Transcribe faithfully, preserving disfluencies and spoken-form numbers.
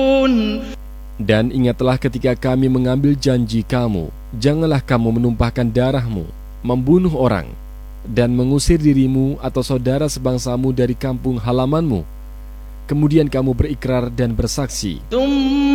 Dan ingatlah ketika kami mengambil janji kamu, janganlah kamu menumpahkan darahmu, membunuh orang, dan mengusir dirimu atau saudara sebangsamu dari kampung halamanmu. Kemudian kamu berikrar dan bersaksi,